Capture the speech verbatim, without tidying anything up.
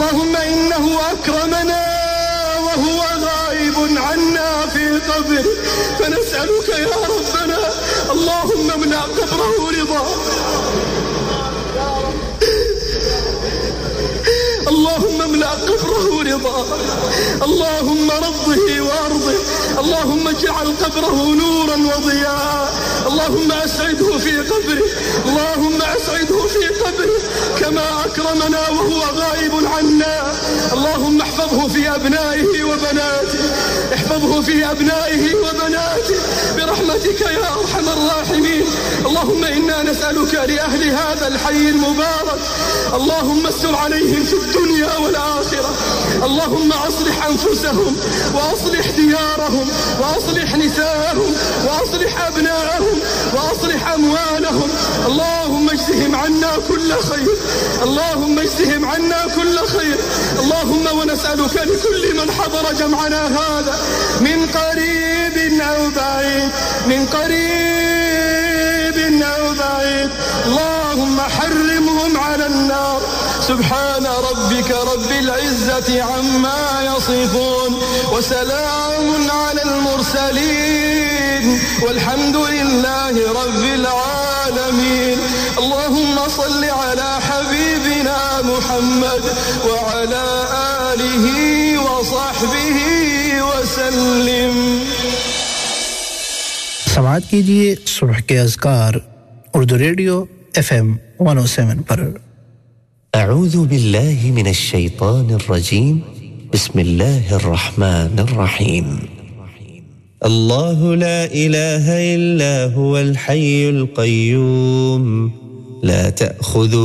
اللهم إنه أكرمنا وهو غائب عنا في قبره، فنسألك يا ربنا اللهم املأ قبره رضا، اللهم املأ قبره رضا، اللهم رضه وارضه، اللهم اجعل قبره نورا وضياء، اللهم أسعده في قبره، اللهم أسعده في قبره كما أكرمنا وهو غائب عنا. اللهم احفظه في أبنائه وبناته، احفظه في أبنائه وبناته برحمتك يا أرحم الراحمين. اللهم إنا نسألك لأهل هذا الحي المبارك اللهم استر عليهم في الدنيا والآخرة، اللهم أصلح أنفسهم وأصلح ديارهم وأصلح نساءهم وأصلح أبناءهم وأصلح أموالهم، اللهم اجزهم عنا كل خير، اللهم اجزهم عنا كل خير. اللهم ونسألك لكل من حضر جمعنا هذا من قريب أو بعيد، من قريب أو بعيد، اللهم حرمهم على النار. سبحان ربك رب العزة عما يصفون، وسلام على المرسلين، والحمد لله رب العالمين. اللهم صل على حبيبنا محمد وعلى آله وصحبه وسلم. समाअत कीजिए सुबह के अज़कार उर्दू रेडियो एफ एम एक सौ सात पर। أعوذ بالله من الشيطان الرجيم بسم الله الرحمن الرحيم. الله لا إله إلا هو الحي القيوم لا تأخذ